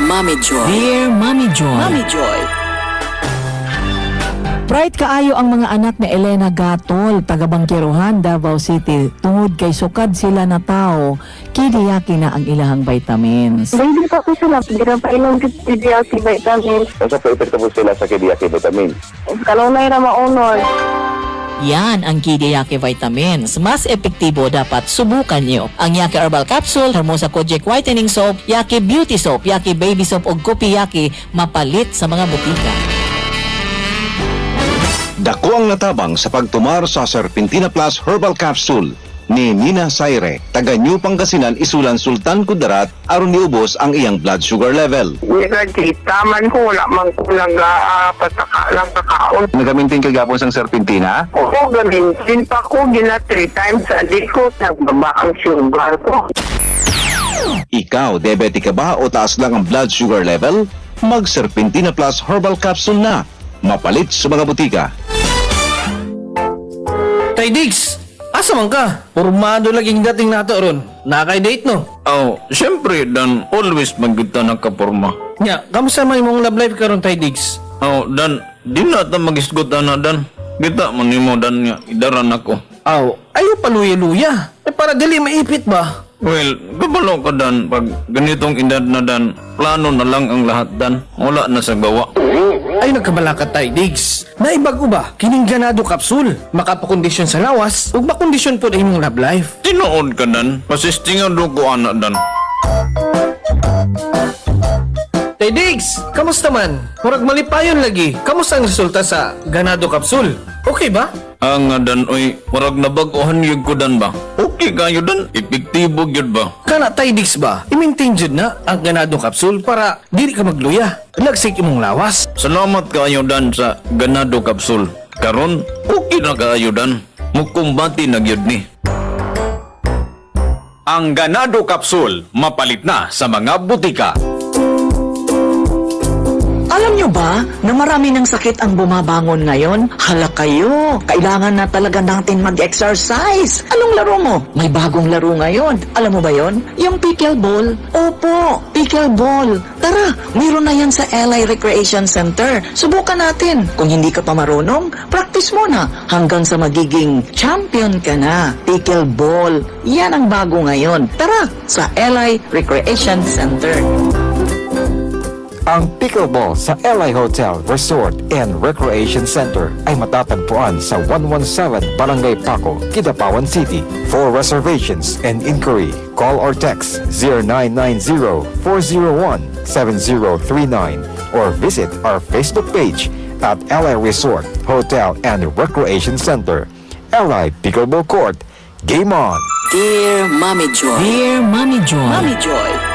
Mommy Joy. Dear Mommy Joy. Mommy Joy. Pride kaayo ang mga anak ni Elena Gatol, taga Bangkiruhan, Davao City. Tungod kay sukad sila na tao, kidiyaki na ang ilahang vitamins. Hindi pa ko sila, hindi na pa ilang kidiyaki vitamins. Kasi po epekto po sila sa kidiyaki vitamins. Kalunay na maunod. Yan ang Kidiyaki Vitamins. Mas epektibo dapat subukan nyo. Ang Yaki Herbal Capsule, Hermosa Kojic Whitening Soap, Yaki Beauty Soap, Yaki Baby Soap o Kopi Yaki mapalit sa mga butika. Dako ang natabang sa pagtumar sa Serpentina Plus Herbal Capsule ni Nina Saire, taga New Pangasinan, Isulan, Sultan Kudarat, aron niubos ang iyang blood sugar level. Taman ko, wala man ko lang pataka lang kakaon. Nagamintin kagapon sang Serpentina? Oo, gamintin pa ko, gina 3 times a day ko, nagbaba ang sugar ko. Ikaw, diabetic ka ba o taas lang ang blood sugar level? Mag Serpentina Plus Herbal Capsule na. Mapalit sa mga butika. Tay Diggs, asa man ka? Formado laging dating nato ron. Nakay-date no? Oh, syempre Dan, always magkita nakaporma. Nya, kamusta man imong love life karon Tay Diggs? Oh, Dan, di na ta magisgot na Dan. Kita man nimo Dan nga idaran ako. Aw, ayo paluya-luya. Para dili maipit ba? Well, gabalo ka Dan, pag ganitong edad na Dan, plano na lang ang lahat Dan. Wala na sa gawa. Ay nagkabala ka Tay Diggs. Naibago ba? Kining ganado kapsul. Makapakondisyon sa lawas ug makondisyon po na imong love life. Tinuod ka Dan, pasistingan do ko ana Dan. Tay Diggs, kamusta man? Murag malipayon lagi. Kamusta ang resulta sa ganado kapsul? Okay ba? Ang Dan, oy, marag nabaguhan yun ko Dan ba? Okay kayo Dan, epektibo yun ba? Kana Tay Diggs ba? I-maintain jud na ang ganado kapsul para dili ka magluya. Lagsik imong lawas. Salamat kayo Dan sa ganado kapsul. Karon, okay na kayo Dan. Mukumbati na gyud ni. Ang Ganado Capsule, mapalit na sa mga butika. Alam nyo ba na marami ng sakit ang bumabangon ngayon? Hala kayo, kailangan na talaga natin mag-exercise. Anong laro mo? May bagong laro ngayon. Alam mo ba yon? Yung pickleball. Opo, pickleball. Tara, mayroon na yan sa LA Recreation Center. Subukan natin. Kung hindi ka pa marunong, practice mo na hanggang sa magiging champion ka na. Pickleball. Yan ang bago ngayon. Tara, sa LA Recreation Center. Ang pickleball sa LA Hotel, Resort and Recreation Center ay matatagpuan sa 117 Barangay Paco, Kidapawan City. For reservations and inquiry, call or text 0990-401-7039 or visit our Facebook page at LA Resort, Hotel and Recreation Center. LA Pickleball Court. Game on! Dear Mommy Joy. Dear Mommy Joy. Mommy Joy.